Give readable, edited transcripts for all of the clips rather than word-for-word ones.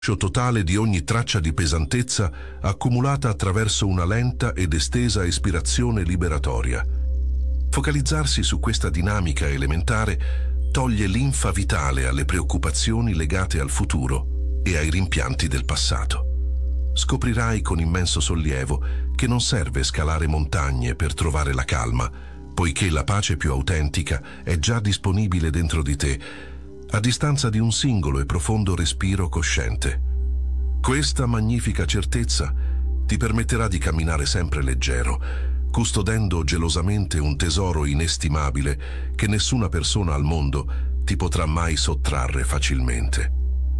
totale di ogni traccia di pesantezza accumulata attraverso una lenta ed estesa espirazione liberatoria. Focalizzarsi su questa dinamica elementare toglie linfa vitale alle preoccupazioni legate al futuro e ai rimpianti del passato. Scoprirai con immenso sollievo che non serve scalare montagne per trovare la calma, poiché la pace più autentica è già disponibile dentro di te, a distanza di un singolo e profondo respiro cosciente. Questa magnifica certezza ti permetterà di camminare sempre leggero, custodendo gelosamente un tesoro inestimabile che nessuna persona al mondo ti potrà mai sottrarre facilmente.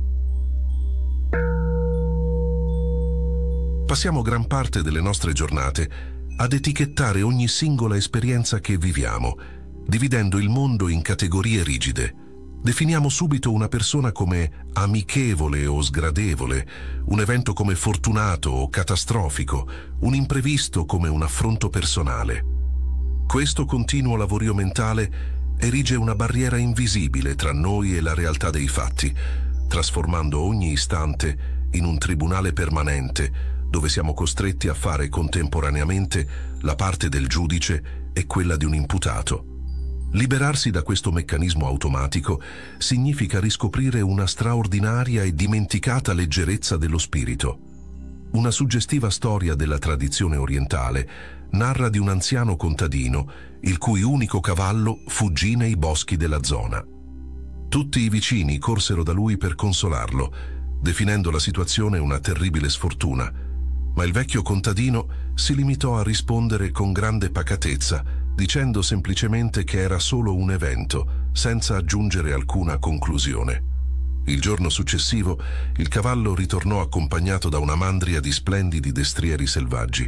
Passiamo gran parte delle nostre giornate ad etichettare ogni singola esperienza che viviamo, dividendo il mondo in categorie rigide. Definiamo subito una persona come amichevole o sgradevole, un evento come fortunato o catastrofico, un imprevisto come un affronto personale. Questo continuo lavorio mentale erige una barriera invisibile tra noi e la realtà dei fatti, trasformando ogni istante in un tribunale permanente dove siamo costretti a fare contemporaneamente la parte del giudice e quella di un imputato. Liberarsi da questo meccanismo automatico significa riscoprire una straordinaria e dimenticata leggerezza dello spirito. Una suggestiva storia della tradizione orientale narra di un anziano contadino il cui unico cavallo fuggì nei boschi della zona. Tutti i vicini corsero da lui per consolarlo, definendo la situazione una terribile sfortuna, ma il vecchio contadino si limitò a rispondere con grande pacatezza, dicendo semplicemente che era solo un evento, senza aggiungere alcuna conclusione. Il giorno successivo, il cavallo ritornò accompagnato da una mandria di splendidi destrieri selvaggi.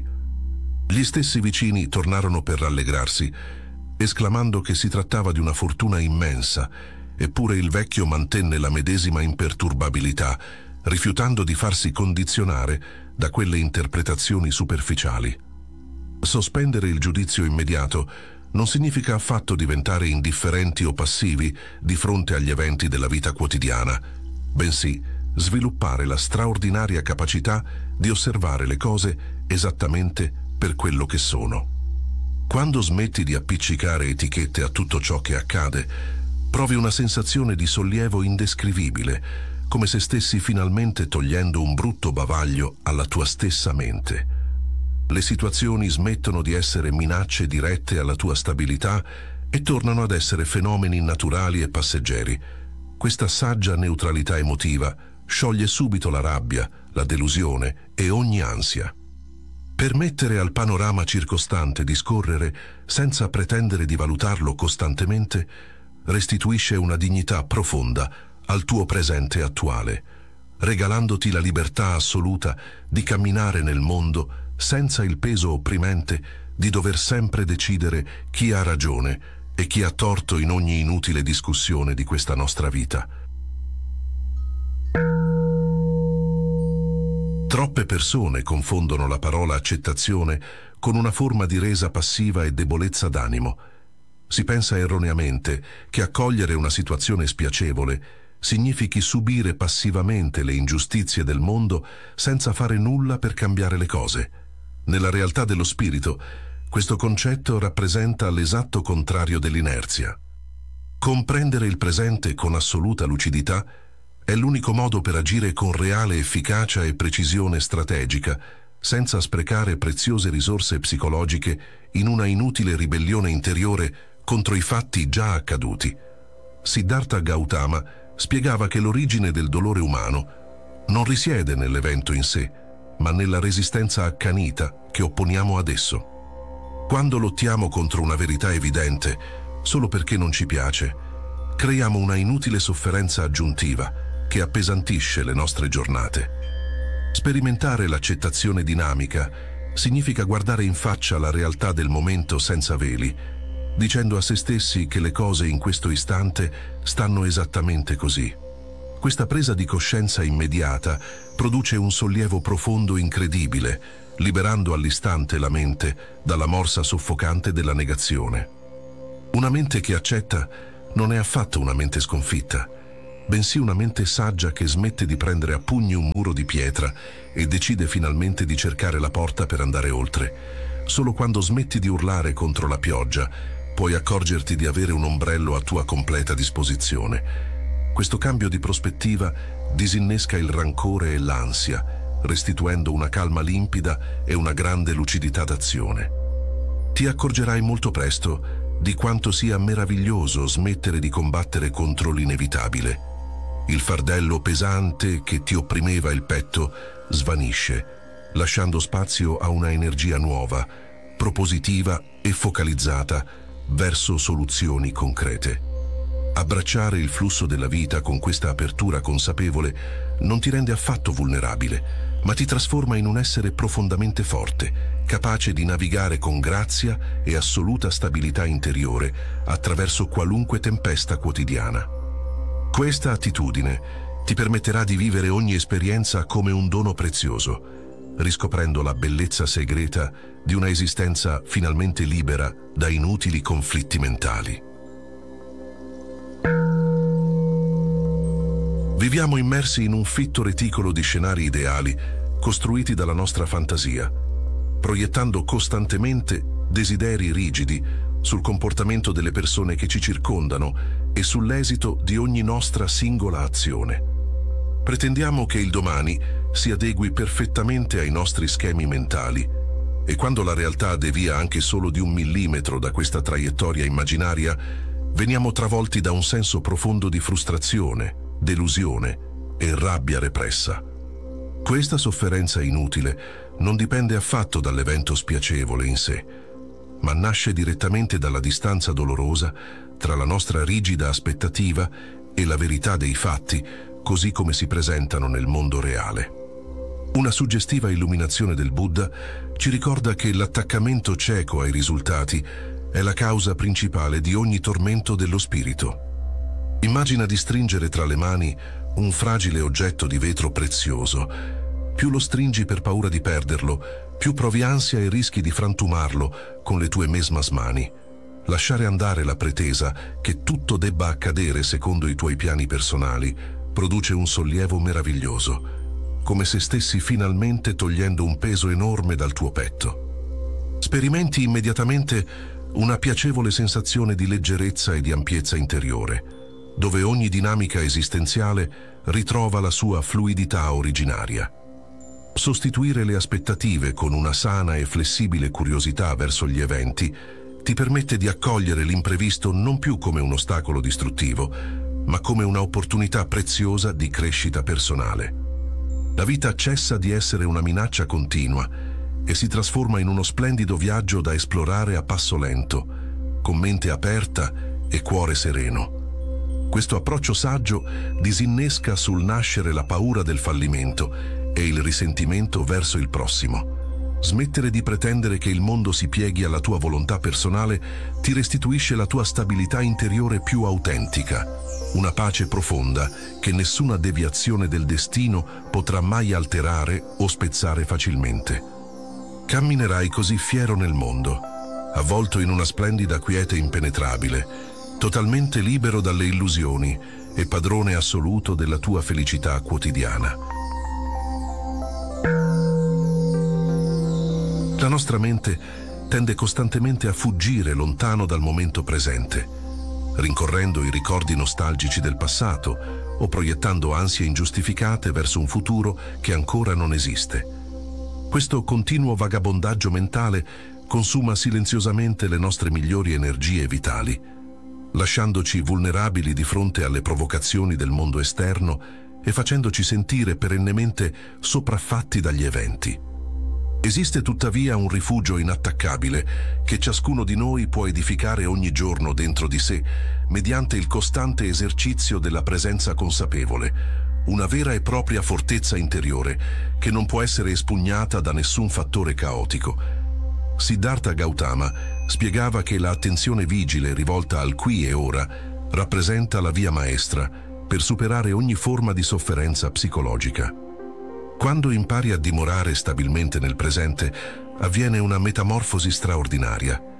Gli stessi vicini tornarono per rallegrarsi, esclamando che si trattava di una fortuna immensa, eppure il vecchio mantenne la medesima imperturbabilità, rifiutando di farsi condizionare da quelle interpretazioni superficiali. Sospendere il giudizio immediato non significa affatto diventare indifferenti o passivi di fronte agli eventi della vita quotidiana, bensì sviluppare la straordinaria capacità di osservare le cose esattamente per quello che sono. Quando smetti di appiccicare etichette a tutto ciò che accade, provi una sensazione di sollievo indescrivibile, come se stessi finalmente togliendo un brutto bavaglio alla tua stessa mente. Le situazioni smettono di essere minacce dirette alla tua stabilità e tornano ad essere fenomeni naturali e passeggeri. Questa saggia neutralità emotiva scioglie subito la rabbia, la delusione e ogni ansia. Permettere al panorama circostante di scorrere senza pretendere di valutarlo costantemente restituisce una dignità profonda al tuo presente attuale, regalandoti la libertà assoluta di camminare nel mondo senza il peso opprimente di dover sempre decidere chi ha ragione e chi ha torto in ogni inutile discussione di questa nostra vita. Troppe persone confondono la parola accettazione con una forma di resa passiva e debolezza d'animo. Si pensa erroneamente che accogliere una situazione spiacevole significhi subire passivamente le ingiustizie del mondo senza fare nulla per cambiare le cose. Nella realtà dello spirito, questo concetto rappresenta l'esatto contrario dell'inerzia. Comprendere il presente con assoluta lucidità è l'unico modo per agire con reale efficacia e precisione strategica, senza sprecare preziose risorse psicologiche in una inutile ribellione interiore contro i fatti già accaduti. Siddhartha Gautama spiegava che l'origine del dolore umano non risiede nell'evento in sé, ma nella resistenza accanita che opponiamo ad esso. Quando lottiamo contro una verità evidente, solo perché non ci piace, creiamo una inutile sofferenza aggiuntiva che appesantisce le nostre giornate. Sperimentare l'accettazione dinamica significa guardare in faccia la realtà del momento senza veli, dicendo a se stessi che le cose in questo istante stanno esattamente così. Questa presa di coscienza immediata produce un sollievo profondo incredibile, liberando all'istante la mente dalla morsa soffocante della negazione. Una mente che accetta non è affatto una mente sconfitta, bensì una mente saggia che smette di prendere a pugni un muro di pietra e decide finalmente di cercare la porta per andare oltre. Solo quando smetti di urlare contro la pioggia puoi accorgerti di avere un ombrello a tua completa disposizione. Questo cambio di prospettiva disinnesca il rancore e l'ansia, restituendo una calma limpida e una grande lucidità d'azione. Ti accorgerai molto presto di quanto sia meraviglioso smettere di combattere contro l'inevitabile. Il fardello pesante che ti opprimeva il petto svanisce, lasciando spazio a una energia nuova, propositiva e focalizzata verso soluzioni concrete. Abbracciare il flusso della vita con questa apertura consapevole non ti rende affatto vulnerabile, ma ti trasforma in un essere profondamente forte, capace di navigare con grazia e assoluta stabilità interiore attraverso qualunque tempesta quotidiana. Questa attitudine ti permetterà di vivere ogni esperienza come un dono prezioso, riscoprendo la bellezza segreta di una esistenza finalmente libera da inutili conflitti mentali. Viviamo immersi in un fitto reticolo di scenari ideali costruiti dalla nostra fantasia, proiettando costantemente desideri rigidi sul comportamento delle persone che ci circondano e sull'esito di ogni nostra singola azione. Pretendiamo che il domani si adegui perfettamente ai nostri schemi mentali e quando la realtà devia anche solo di 1 millimetro da questa traiettoria immaginaria, veniamo travolti da un senso profondo di frustrazione, delusione e rabbia repressa. Questa sofferenza inutile non dipende affatto dall'evento spiacevole in sé, ma nasce direttamente dalla distanza dolorosa tra la nostra rigida aspettativa e la verità dei fatti, così come si presentano nel mondo reale. Una suggestiva illuminazione del Buddha ci ricorda che l'attaccamento cieco ai risultati è la causa principale di ogni tormento dello spirito. Immagina di stringere tra le mani un fragile oggetto di vetro prezioso. Più lo stringi per paura di perderlo, più provi ansia e rischi di frantumarlo con le tue mesmas mani. Lasciare andare la pretesa che tutto debba accadere secondo i tuoi piani personali produce un sollievo meraviglioso, come se stessi finalmente togliendo un peso enorme dal tuo petto. Sperimenti immediatamente una piacevole sensazione di leggerezza e di ampiezza interiore, dove ogni dinamica esistenziale ritrova la sua fluidità originaria. Sostituire le aspettative con una sana e flessibile curiosità verso gli eventi ti permette di accogliere l'imprevisto non più come un ostacolo distruttivo, ma come un'opportunità preziosa di crescita personale. La vita cessa di essere una minaccia continua e si trasforma in uno splendido viaggio da esplorare a passo lento, con mente aperta e cuore sereno. Questo approccio saggio disinnesca sul nascere la paura del fallimento e il risentimento verso il prossimo. Smettere di pretendere che il mondo si pieghi alla tua volontà personale ti restituisce la tua stabilità interiore più autentica, una pace profonda che nessuna deviazione del destino potrà mai alterare o spezzare facilmente. Camminerai così fiero nel mondo, avvolto in una splendida quiete impenetrabile, totalmente libero dalle illusioni e padrone assoluto della tua felicità quotidiana. La nostra mente tende costantemente a fuggire lontano dal momento presente, rincorrendo i ricordi nostalgici del passato o proiettando ansie ingiustificate verso un futuro che ancora non esiste. Questo continuo vagabondaggio mentale consuma silenziosamente le nostre migliori energie vitali, lasciandoci vulnerabili di fronte alle provocazioni del mondo esterno e facendoci sentire perennemente sopraffatti dagli eventi. Esiste tuttavia un rifugio inattaccabile che ciascuno di noi può edificare ogni giorno dentro di sé, mediante il costante esercizio della presenza consapevole, una vera e propria fortezza interiore che non può essere espugnata da nessun fattore caotico. Siddhartha Gautama spiegava che l'attenzione vigile rivolta al qui e ora rappresenta la via maestra per superare ogni forma di sofferenza psicologica. Quando impari a dimorare stabilmente nel presente, avviene una metamorfosi straordinaria.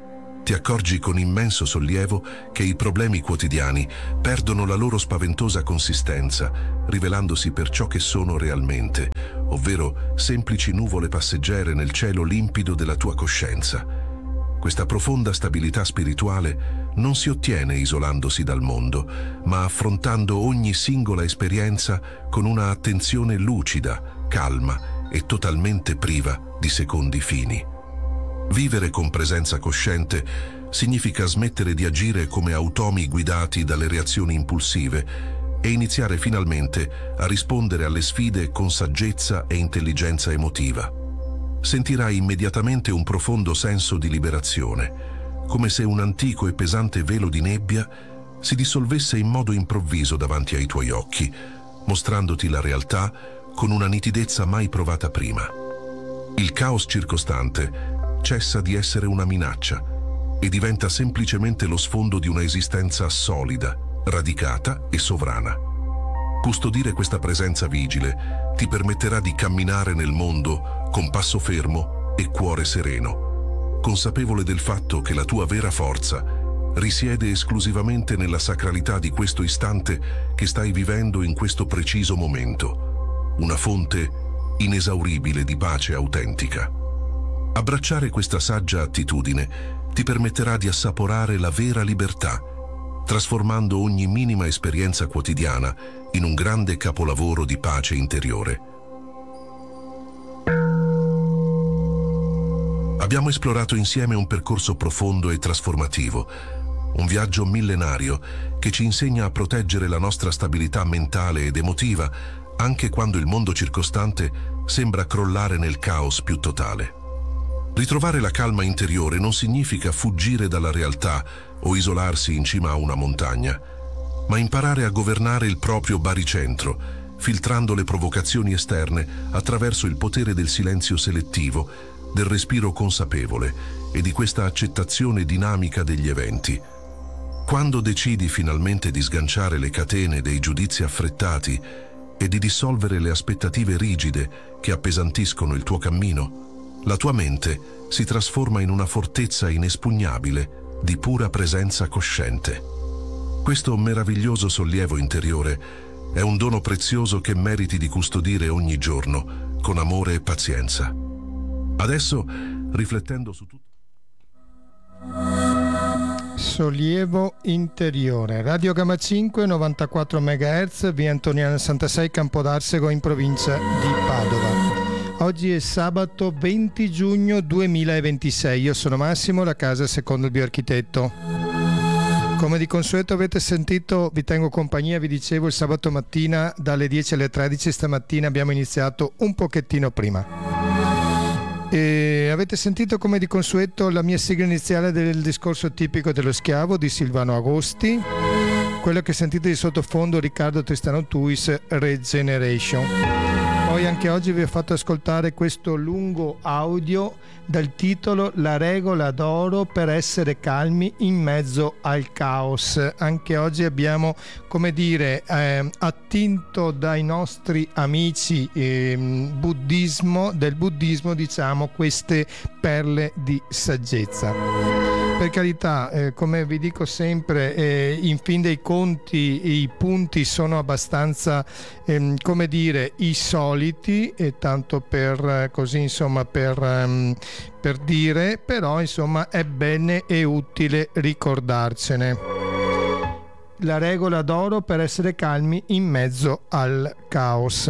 Ti accorgi con immenso sollievo che i problemi quotidiani perdono la loro spaventosa consistenza, rivelandosi per ciò che sono realmente, ovvero semplici nuvole passeggere nel cielo limpido della tua coscienza. Questa profonda stabilità spirituale non si ottiene isolandosi dal mondo, ma affrontando ogni singola esperienza con una attenzione lucida, calma e totalmente priva di secondi fini. Vivere con presenza cosciente significa smettere di agire come automi guidati dalle reazioni impulsive e iniziare finalmente a rispondere alle sfide con saggezza e intelligenza emotiva. Sentirai immediatamente un profondo senso di liberazione, come se un antico e pesante velo di nebbia si dissolvesse in modo improvviso davanti ai tuoi occhi, mostrandoti la realtà con una nitidezza mai provata prima. Il caos circostante cessa di essere una minaccia e diventa semplicemente lo sfondo di una esistenza solida, radicata e sovrana. Custodire questa presenza vigile ti permetterà di camminare nel mondo con passo fermo e cuore sereno, consapevole del fatto che la tua vera forza risiede esclusivamente nella sacralità di questo istante che stai vivendo in questo preciso momento, una fonte inesauribile di pace autentica. Abbracciare questa saggia attitudine ti permetterà di assaporare la vera libertà, trasformando ogni minima esperienza quotidiana in un grande capolavoro di pace interiore. Abbiamo esplorato insieme un percorso profondo e trasformativo, un viaggio millenario che ci insegna a proteggere la nostra stabilità mentale ed emotiva anche quando il mondo circostante sembra crollare nel caos più totale. Ritrovare la calma interiore non significa fuggire dalla realtà o isolarsi in cima a una montagna, ma imparare a governare il proprio baricentro, filtrando le provocazioni esterne attraverso il potere del silenzio selettivo, del respiro consapevole e di questa accettazione dinamica degli eventi. Quando decidi finalmente di sganciare le catene dei giudizi affrettati e di dissolvere le aspettative rigide che appesantiscono il tuo cammino, la tua mente si trasforma in una fortezza inespugnabile di pura presenza cosciente. Questo meraviglioso sollievo interiore è un dono prezioso che meriti di custodire ogni giorno con amore e pazienza. Adesso, riflettendo su tutto... Sollievo interiore. Radio Gamma 5, 94 MHz, via Antoniana 66, Campodarsego, in provincia di Padova. Oggi è sabato 20 giugno 2026. Io sono Massimo, la casa secondo il bioarchitetto. Come di consueto avete sentito, vi tengo compagnia, vi dicevo, il sabato mattina dalle 10 alle 13. Stamattina abbiamo iniziato un pochettino prima. E avete sentito come di consueto la mia sigla iniziale del discorso tipico dello schiavo di Silvano Agosti. Quello che sentite di sottofondo, Riccardo Tristano Tuis, Regeneration. Poi anche oggi vi ho fatto ascoltare questo lungo audio dal titolo La regola d'oro per essere calmi in mezzo al caos. Anche oggi abbiamo, come dire, attinto dai nostri amici del buddismo, diciamo, queste perle di saggezza. Per carità, come vi dico sempre, in fin dei conti i punti sono abbastanza, come dire, i soliti, e tanto per così, insomma, per dire, però insomma è bene e utile ricordarcene. La regola d'oro per essere calmi in mezzo al caos.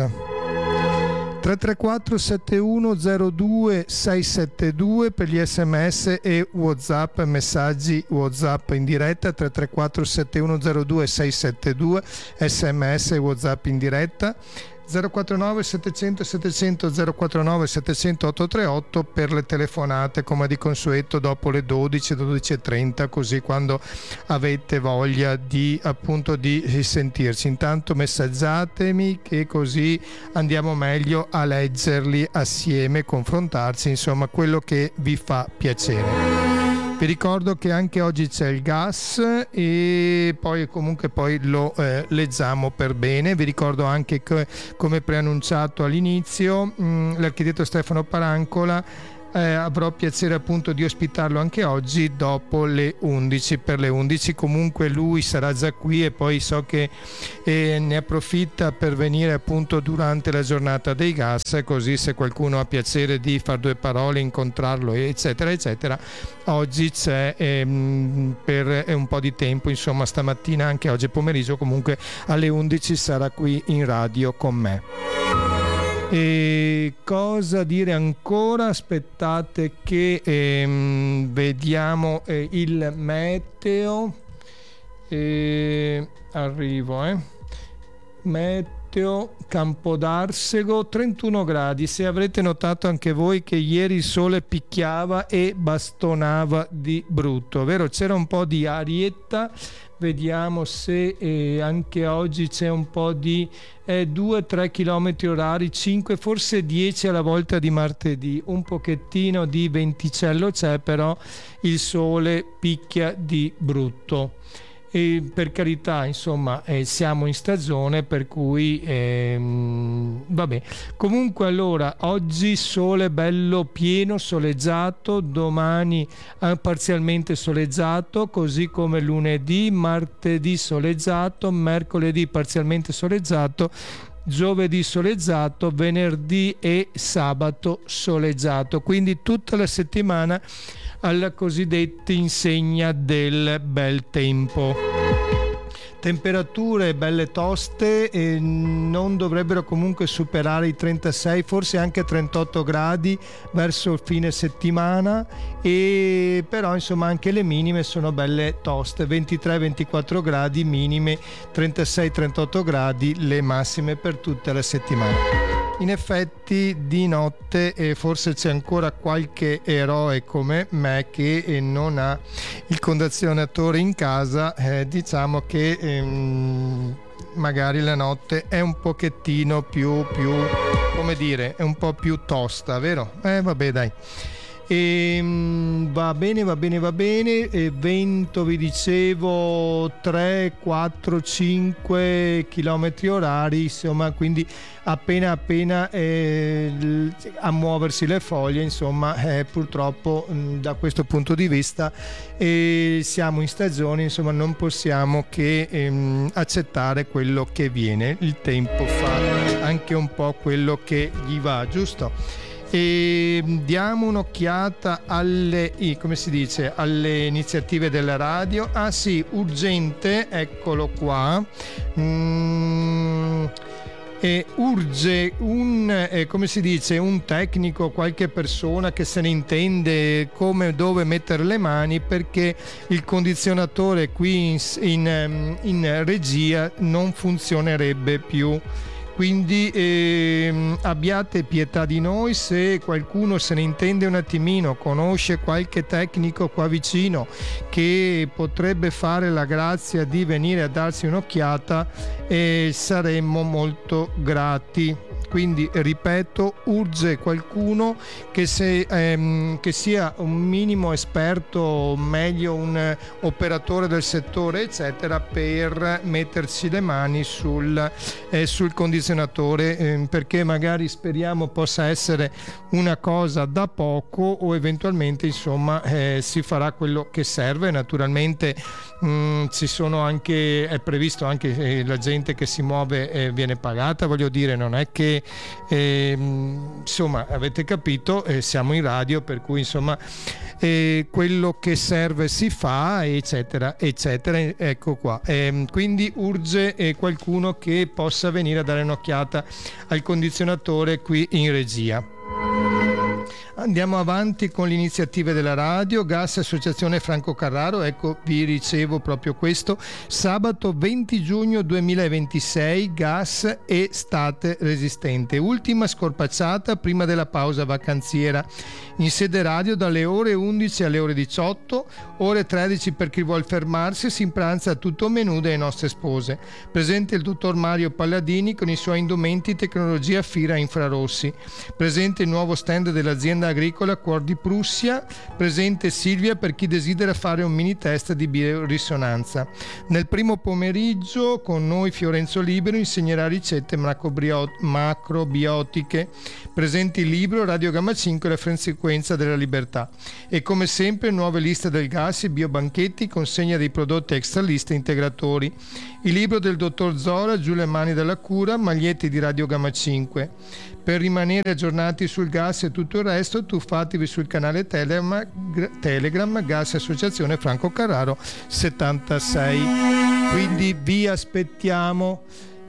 334 7102 672 per gli sms e WhatsApp, messaggi WhatsApp in diretta. 334 7102 672 sms e WhatsApp in diretta. 049 700 700 049 700 838 per le telefonate, come di consueto dopo le 12:30, così quando avete voglia di, appunto, di sentirci. Intanto messaggiatemi, che così andiamo meglio a leggerli assieme, confrontarci, insomma quello che vi fa piacere. Vi ricordo che anche oggi c'è il gas e poi comunque lo leggiamo per bene. Vi ricordo anche che, come preannunciato all'inizio, l'architetto Stefano Parancola avrò piacere appunto di ospitarlo anche oggi dopo le 11, per le 11 comunque lui sarà già qui, e poi so che ne approfitta per venire appunto durante la giornata dei gas, così se qualcuno ha piacere di far due parole, incontrarlo eccetera eccetera, oggi c'è per un po' di tempo, insomma stamattina, anche oggi pomeriggio, comunque alle 11 sarà qui in radio con me. E cosa dire ancora? Aspettate che vediamo il meteo. Arrivo. Meteo Campodarsego 31 gradi. Se avrete notato anche voi che ieri il sole picchiava e bastonava di brutto, vero? C'era un po' di arietta. Vediamo se anche oggi c'è un po' di 2-3 km orari, 5 forse 10 alla volta di martedì, un pochettino di venticello c'è, però il sole picchia di brutto. E per carità, insomma, siamo in stagione, per cui vabbè. Comunque allora, oggi sole bello pieno, soleggiato, domani parzialmente soleggiato, così come lunedì, martedì soleggiato, mercoledì parzialmente soleggiato, giovedì soleggiato, venerdì e sabato soleggiato, quindi tutta la settimana alla cosiddetta insegna del bel tempo. Temperature belle toste, non dovrebbero comunque superare i 36, forse anche 38 gradi verso il fine settimana, e però insomma anche le minime sono belle toste, 23-24 gradi minime, 36-38 gradi le massime per tutta la settimana. In effetti di notte forse c'è ancora qualche eroe come me che non ha il condizionatore in casa, diciamo che magari la notte è un pochettino più come dire, è un po' più tosta, vero? Vabbè dai. Va bene. Vento, vi dicevo, 3, 4, 5 km orari, insomma, quindi appena a muoversi le foglie, insomma, purtroppo da questo punto di vista siamo in stagione, insomma, non possiamo che accettare quello che viene. Il tempo fa anche un po' quello che gli va, giusto? E diamo un'occhiata alle iniziative della radio. Ah sì, urgente, eccolo qua. Urge un tecnico, qualche persona che se ne intende come, dove mettere le mani, perché il condizionatore qui in regia non funzionerebbe più. Quindi abbiate pietà di noi, se qualcuno se ne intende un attimino, conosce qualche tecnico qua vicino che potrebbe fare la grazia di venire a darsi un'occhiata, saremmo molto grati. Quindi ripeto, urge qualcuno che sia un minimo esperto, meglio un operatore del settore eccetera, per metterci le mani sul condizionatore, perché magari speriamo possa essere una cosa da poco, o eventualmente insomma si farà quello che serve. Naturalmente ci sono anche, è previsto anche la gente che si muove viene pagata, voglio dire, non è che insomma, avete capito, siamo in radio, per cui insomma quello che serve si fa, eccetera eccetera. Ecco qua, quindi urge qualcuno che possa venire a dare un'occhiata al condizionatore qui in regia. Andiamo avanti con le iniziative della radio. Gas Associazione Franco Carraro, ecco, vi ricevo proprio questo. Sabato 20 giugno 2026, gas estate resistente. Ultima scorpacciata prima della pausa vacanziera. In sede radio dalle ore 11 alle ore 18, ore 13 per chi vuol fermarsi, si pranza a tutto menù delle nostre spose. Presente il dottor Mario Palladini con i suoi indumenti tecnologia Fira infrarossi. Presente il nuovo stand dell'azienda agricola Cuor di Prussia. Presente Silvia per chi desidera fare un mini test di biorisonanza. Nel primo pomeriggio con noi Fiorenzo Libero insegnerà ricette macrobiotiche. presenti il libro Radio Gamma 5 la frequenza della libertà. E come sempre nuove liste del gas, biobanchetti, consegna dei prodotti extra liste integratori. Il libro del dottor Zora, Giù le mani dalla cura, magliette di Radio Gamma 5. Per rimanere aggiornati sul gas e tutto il resto, tuffatevi sul canale Telegram Gas Associazione Franco Carraro 76. Quindi vi aspettiamo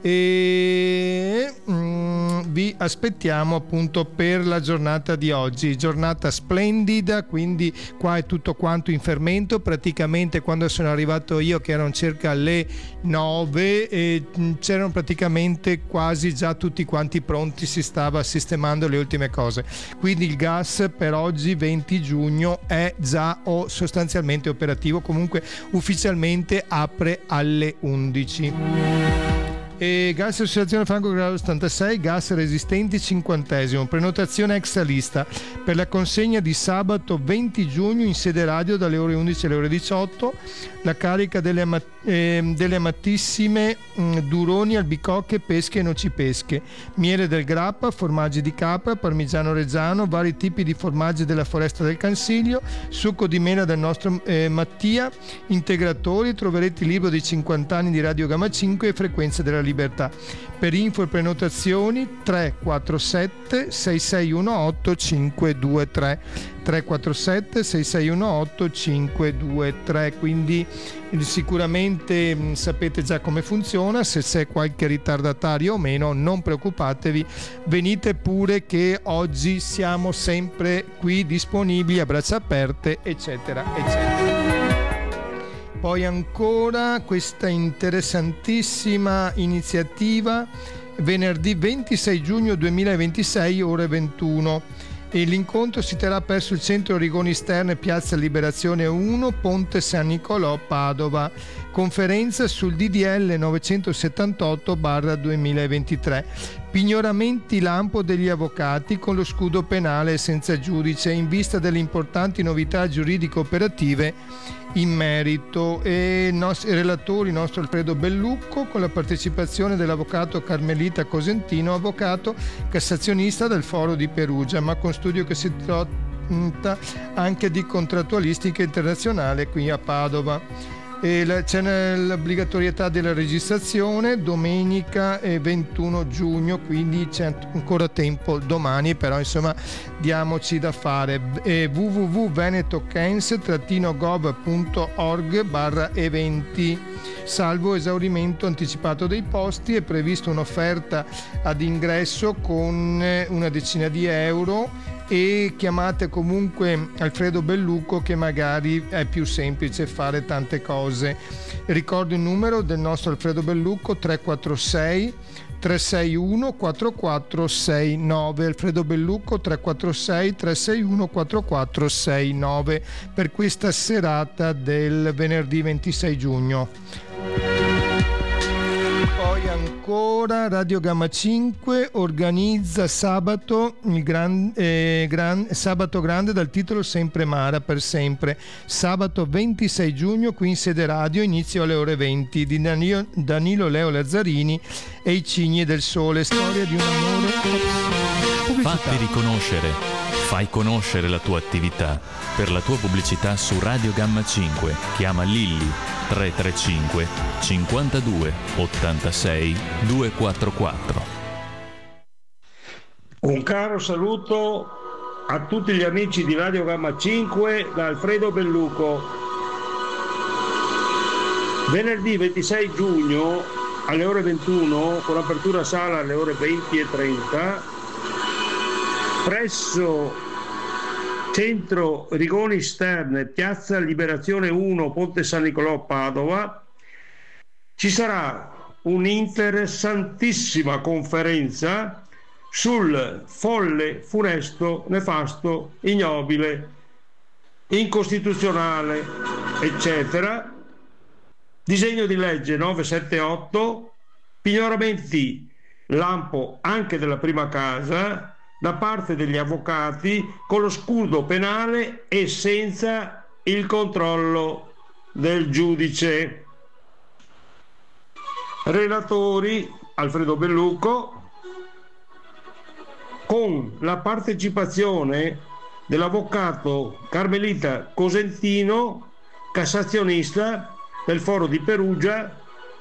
appunto per la giornata di oggi, giornata splendida, quindi qua è tutto quanto in fermento. Praticamente quando sono arrivato io, che erano circa le 9, c'erano praticamente quasi già tutti quanti pronti, si stava sistemando le ultime cose, quindi il gas per oggi 20 giugno è già sostanzialmente operativo, comunque ufficialmente apre alle 11. E Gas Associazione Franco Carraro 76, gas resistenti 50esimo, prenotazione extra lista per la consegna di sabato 20 giugno in sede radio dalle ore 11 alle ore 18, la carica delle amatissime duroni, albicocche, pesche e nocipesche, miele del grappa, formaggi di capra, parmigiano reggiano, vari tipi di formaggi della foresta del Cansiglio, succo di mela del nostro Mattia, integratori. Troverete il libro dei 50 anni di Radio Gamma 5 e frequenze della libertà. Per info e prenotazioni 347 6618 523 347 6618 523. Quindi sicuramente sapete già come funziona. Se c'è qualche ritardatario o meno, non preoccupatevi, venite pure, che oggi siamo sempre qui disponibili a braccia aperte, eccetera eccetera. Poi ancora questa interessantissima iniziativa venerdì 26 giugno 2026 ore 21, e l'incontro si terrà presso il centro Rigoni Sterne, piazza Liberazione 1, Ponte San Nicolò, Padova. Conferenza sul DDL 978/2023. Pignoramenti lampo degli avvocati con lo scudo penale senza giudice, in vista delle importanti novità giuridico-operative in merito. E i relatori nostro Alfredo Bellucco, con la partecipazione dell'avvocato Carmelita Cosentino, avvocato cassazionista del Foro di Perugia, ma con studio che si tratta anche di contrattualistica internazionale qui a Padova. C'è l'obbligatorietà della registrazione domenica 21 giugno, quindi c'è ancora tempo domani, però insomma diamoci da fare. www.venetocans-gov.org/eventi. Salvo esaurimento anticipato dei posti, è prevista un'offerta ad ingresso con una decina di euro, e chiamate comunque Alfredo Bellucco, che magari è più semplice fare tante cose. Ricordo il numero del nostro Alfredo Bellucco: 346 361 4469. Alfredo Bellucco 346 361 4469 per questa serata del venerdì 26 giugno. Poi ancora Radio Gamma 5 organizza sabato sabato grande dal titolo Sempre Mara per sempre, sabato 26 giugno qui in sede radio, inizio alle ore 20, di Danilo Leo Lazzarini e i Cigni del Sole, storia di un amore. Fatti riconoscere, fai conoscere la tua attività. Per la tua pubblicità su Radio Gamma 5 chiama Lilli 335 52 86 244. Un caro saluto a tutti gli amici di Radio Gamma 5 da Alfredo Bellucco. Venerdì 26 giugno alle ore 21, con apertura sala alle ore 20:30, presso Centro Rigoni Sterne, piazza Liberazione 1, Ponte San Nicolò, Padova, ci sarà un'interessantissima conferenza sul folle, funesto, nefasto, ignobile, incostituzionale, eccetera, disegno di legge 978, pignoramenti lampo anche della prima casa da parte degli avvocati con lo scudo penale e senza il controllo del giudice. Relatori Alfredo Bellucco, con la partecipazione dell'avvocato Carmelita Cosentino, cassazionista del Foro di Perugia,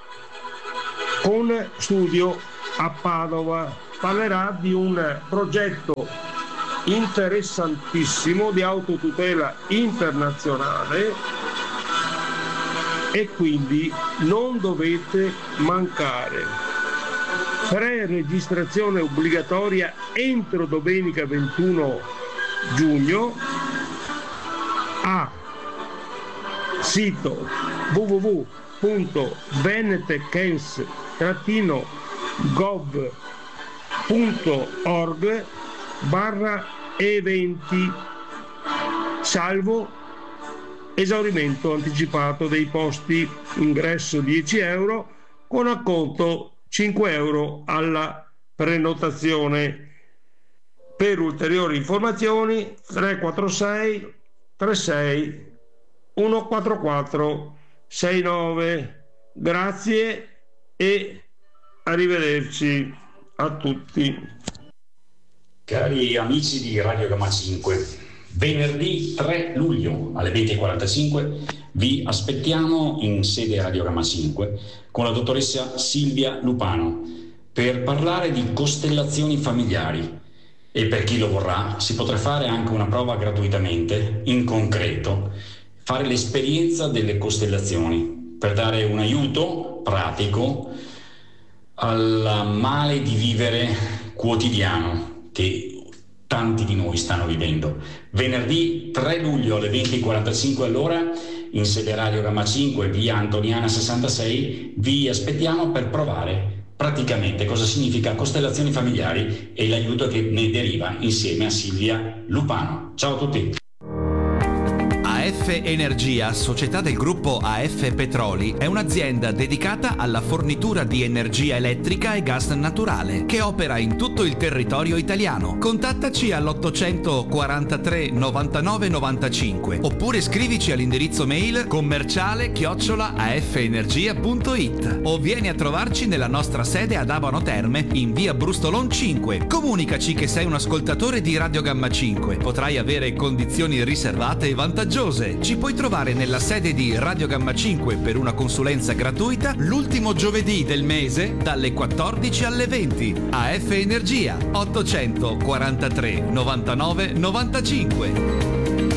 con studio a Padova. Parlerà di un progetto interessantissimo di autotutela internazionale e quindi non dovete mancare. Pre-registrazione obbligatoria entro domenica 21 giugno a sito www.venetechens-gov.org/eventi, salvo esaurimento anticipato dei posti, ingresso 10 euro con acconto 5 euro alla prenotazione. Per ulteriori informazioni 346 36 144 69. Grazie e arrivederci a tutti. Cari amici di Radio Gamma 5, venerdì 3 luglio alle 20:45 vi aspettiamo in sede Radio Gamma 5 con la dottoressa Silvia Lupano per parlare di costellazioni familiari. E per chi lo vorrà si potrà fare anche una prova gratuitamente, in concreto, fare l'esperienza delle costellazioni per dare un aiuto pratico al male di vivere quotidiano che tanti di noi stanno vivendo. Venerdì 3 luglio alle 20:45 all'ora in sede Radio Gamma 5, via Antoniana 66, vi aspettiamo per provare praticamente cosa significa costellazioni familiari e l'aiuto che ne deriva insieme a Silvia Lupano. Ciao a tutti. AF Energia, società del gruppo AF Petroli, è un'azienda dedicata alla fornitura di energia elettrica e gas naturale che opera in tutto il territorio italiano. Contattaci all'843 99 95 oppure scrivici all'indirizzo mail commerciale@afenergia.it o vieni a trovarci nella nostra sede ad Abano Terme in via Brustolon 5. Comunicaci che sei un ascoltatore di Radio Gamma 5. Potrai avere condizioni riservate e vantaggiose. Ci puoi trovare nella sede di Radio Gamma 5 per una consulenza gratuita l'ultimo giovedì del mese dalle 14 alle 20. AF Energia 843 99 95.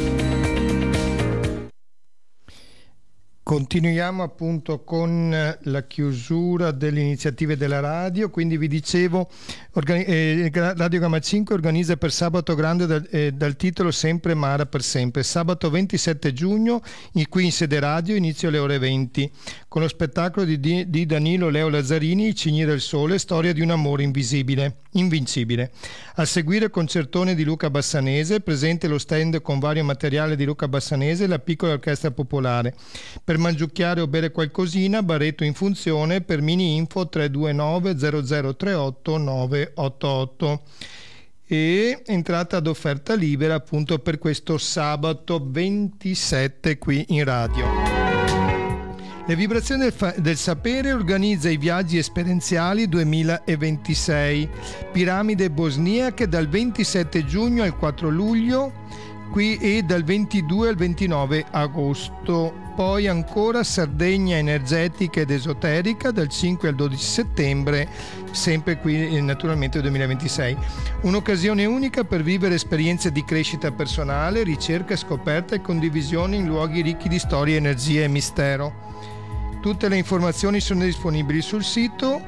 Continuiamo appunto con la chiusura delle iniziative della radio, quindi vi dicevo Radio Gamma 5 organizza per Sabato Grande dal titolo Sempre Mara per sempre, sabato 27 giugno qui in sede radio, inizio alle ore 20, con lo spettacolo di Danilo Leo Lazzarini, Cigni del Sole, storia di un amore invincibile. A seguire concertone di Luca Bassanese, presente lo stand con vario materiale di Luca Bassanese e la piccola orchestra popolare. Per mangiucchiare o bere qualcosina, baretto in funzione, per mini info 329 0038 988 e entrata ad offerta libera appunto per questo sabato 27 qui in radio. Le Vibrazioni del Sapere organizza i viaggi esperienziali 2026, piramide bosniache dal 27 giugno al 4 luglio qui e dal 22 al 29 agosto. Poi ancora Sardegna energetica ed esoterica dal 5 al 12 settembre, sempre qui naturalmente 2026. Un'occasione unica per vivere esperienze di crescita personale, ricerca, scoperta e condivisione in luoghi ricchi di storia, energia e mistero. Tutte le informazioni sono disponibili sul sito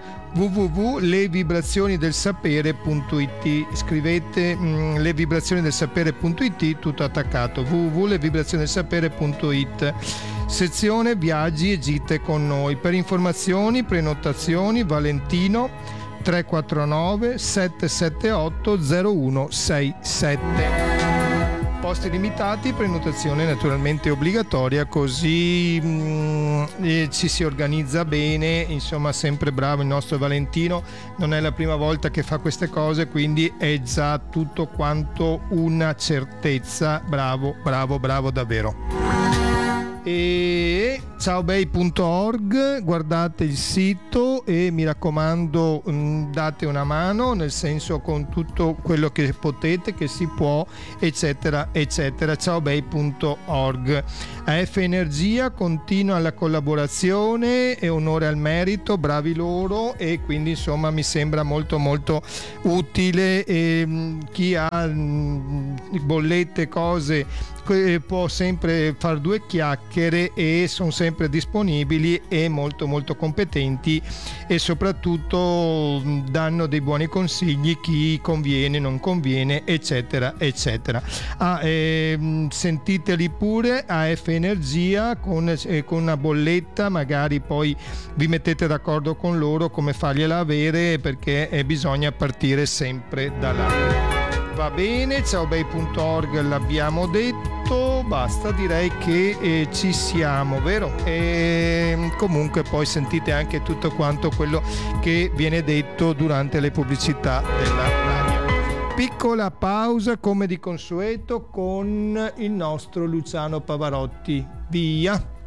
www.levibrazioniDelSapere.it. Scrivete levibrazioniDelSapere.it tutto attaccato, www.levibrazioniDelSapere.it, sezione viaggi e gite con noi. Per informazioni, prenotazioni, Valentino 349 778 0167. Posti limitati, prenotazione naturalmente obbligatoria, così ci si organizza bene, insomma sempre bravo il nostro Valentino, non è la prima volta che fa queste cose, quindi è già tutto quanto una certezza, bravo davvero. E ciaobei.org, guardate il sito e mi raccomando date una mano, nel senso con tutto quello che potete, che si può, eccetera eccetera. ciaobei.org. AF Energia continua la collaborazione e onore al merito, bravi loro, e quindi insomma mi sembra molto molto utile. Chi ha bollette, cose, può sempre fare due chiacchiere e sono sempre disponibili e molto molto competenti, e soprattutto danno dei buoni consigli, chi conviene, non conviene, eccetera eccetera. Sentiteli pure, AF Energia, con una bolletta, magari poi vi mettete d'accordo con loro come fargliela avere, perché bisogna partire sempre da là. Va bene, ciaobei.org l'abbiamo detto, basta, direi che ci siamo, vero? E comunque poi sentite anche tutto quanto quello che viene detto durante le pubblicità della radio. Piccola pausa come di consueto con il nostro Luciano Pavarotti. Via!